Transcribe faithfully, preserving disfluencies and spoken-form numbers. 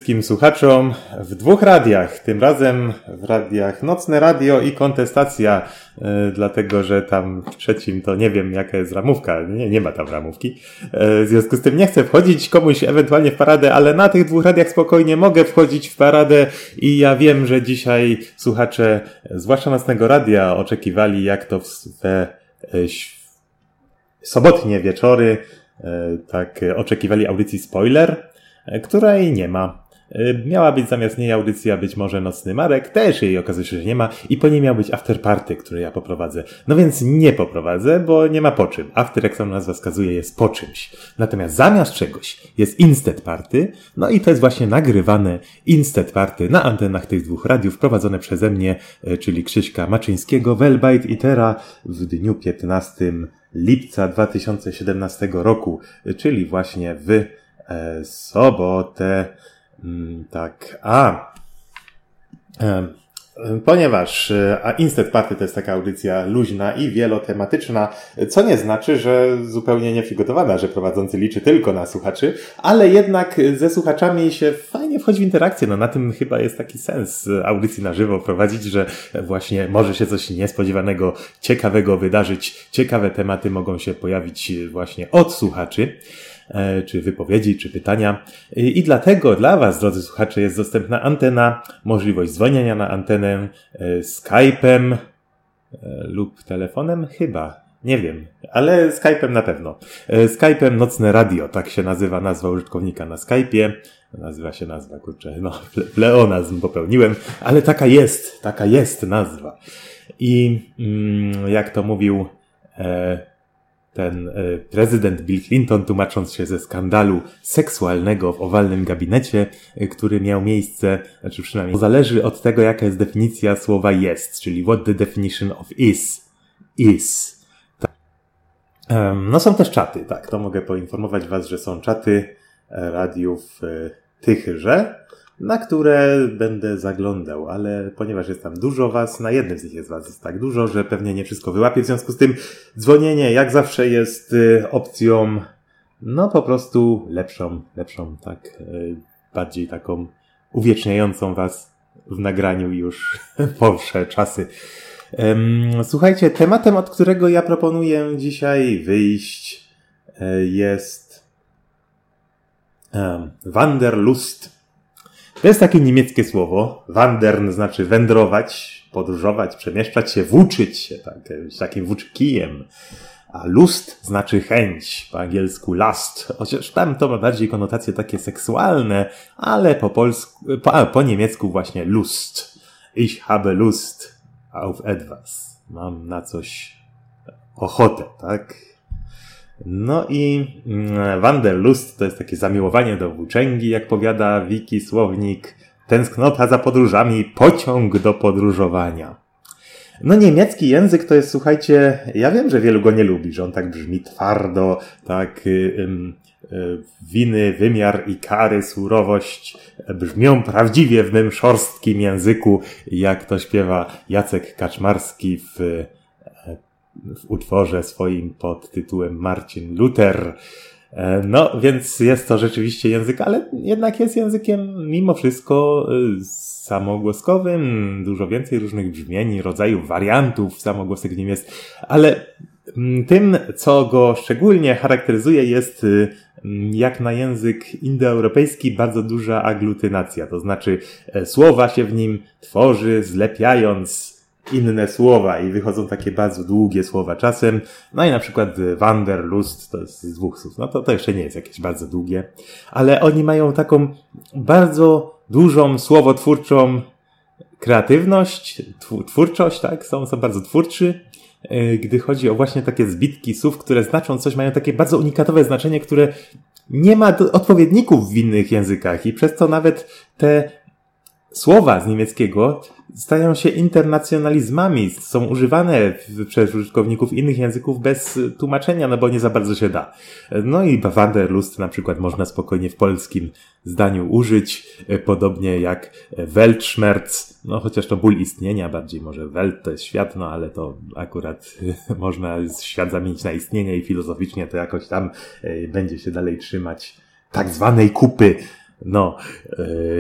wszystkim słuchaczom w dwóch radiach. Tym razem w radiach Nocne Radio i Kontestacja, yy, dlatego że tam w trzecim to nie wiem jaka jest ramówka. Nie, nie ma tam ramówki. Yy, w związku z tym nie chcę wchodzić komuś ewentualnie w paradę, ale na tych dwóch radiach spokojnie mogę wchodzić w paradę i ja wiem, że dzisiaj słuchacze, zwłaszcza Nocnego Radia, oczekiwali jak to w we yy, sobotnie wieczory, yy, tak yy, oczekiwali audycji Spoiler, której nie ma. Miała być zamiast niej audycja być może Nocny Marek, też jej okazuje się, że nie ma i po niej miał być After Party, który ja poprowadzę. No więc nie poprowadzę, bo nie ma po czym. After, jak sama nazwa wskazuje, jest po czymś. Natomiast zamiast czegoś jest Instead Party, no i to jest właśnie nagrywane Instead Party na antenach tych dwóch radiów prowadzone przeze mnie, czyli Krzyśka Maczyńskiego, Velbite i Tera w dniu piętnastego lipca dwa tysiące siedemnastego roku, czyli właśnie w E, sobotę, mm, tak, a, e, ponieważ, a Instead Party to jest taka audycja luźna i wielotematyczna, co nie znaczy, że zupełnie nieprzygotowana, że prowadzący liczy tylko na słuchaczy, ale jednak ze słuchaczami się fajnie wchodzi w interakcję, no na tym chyba jest taki sens audycji na żywo prowadzić, że właśnie może się coś niespodziewanego, ciekawego wydarzyć, ciekawe tematy mogą się pojawić właśnie od słuchaczy, czy wypowiedzi, czy pytania. I dlatego dla Was, drodzy słuchacze, jest dostępna antena, możliwość dzwonienia na antenę Skype'em lub telefonem chyba. Nie wiem, ale Skype'em na pewno. Skype'em Nocne Radio, tak się nazywa nazwa użytkownika na Skype'ie. Nazywa się nazwa, kurczę, no, pleonazm popełniłem, ale taka jest, taka jest nazwa. I mm, jak to mówił e, ten e, prezydent Bill Clinton, tłumacząc się ze skandalu seksualnego w owalnym gabinecie, e, który miał miejsce, znaczy przynajmniej zależy od tego, jaka jest definicja słowa jest, czyli what the definition of is, is. Tak. Um, no są też czaty, tak, to mogę poinformować Was, że są czaty e, radiów e, tychże, na które będę zaglądał, ale ponieważ jest tam dużo Was, na jednym z nich jest Was jest tak dużo, że pewnie nie wszystko wyłapię, w związku z tym dzwonienie jak zawsze jest y, opcją, no po prostu lepszą, lepszą, tak, y, bardziej taką uwieczniającą Was w nagraniu już powsze czasy. Ym, słuchajcie, tematem, od którego ja proponuję dzisiaj wyjść y, jest um, Wanderlust. To jest takie niemieckie słowo. Wandern znaczy wędrować, podróżować, przemieszczać się, włóczyć się, tak, być takim włóczkijem. A lust znaczy chęć, po angielsku lust. Chociaż tam to ma bardziej konotacje takie seksualne, ale po polsku, po, a, po niemiecku właśnie Lust. Ich habe Lust auf etwas. Mam na coś ochotę, tak? No i Wanderlust to jest takie zamiłowanie do włóczęgi, jak powiada wiki słownik, tęsknota za podróżami, pociąg do podróżowania. No niemiecki język to jest, słuchajcie, ja wiem, że wielu go nie lubi, że on tak brzmi twardo, tak y, y, y, winy, wymiar i kary, surowość brzmią prawdziwie w mym szorstkim języku, jak to śpiewa Jacek Kaczmarski w w utworze swoim pod tytułem Marcin Luther. No, więc jest to rzeczywiście język, ale jednak jest językiem mimo wszystko samogłoskowym. Dużo więcej różnych brzmień, rodzajów, wariantów samogłosek w nim jest, ale tym, co go szczególnie charakteryzuje, jest jak na język indoeuropejski bardzo duża aglutynacja, to znaczy słowa się w nim tworzy, zlepiając inne słowa i wychodzą takie bardzo długie słowa czasem. No i na przykład Wanderlust to jest z dwóch słów. No to, to jeszcze nie jest jakieś bardzo długie. Ale oni mają taką bardzo dużą słowotwórczą kreatywność, twórczość, tak? Są, są bardzo twórczy, gdy chodzi o właśnie takie zbitki słów, które znaczą coś, mają takie bardzo unikatowe znaczenie, które nie ma odpowiedników w innych językach i przez to nawet te słowa z niemieckiego stają się internacjonalizmami, są używane przez użytkowników innych języków bez tłumaczenia, no bo nie za bardzo się da. No i Wanderlust na przykład można spokojnie w polskim zdaniu użyć, podobnie jak Weltschmerz, no chociaż to ból istnienia, bardziej może Welt to jest świat, no ale to akurat można świat zamienić na istnienie i filozoficznie to jakoś tam będzie się dalej trzymać tak zwanej kupy, no,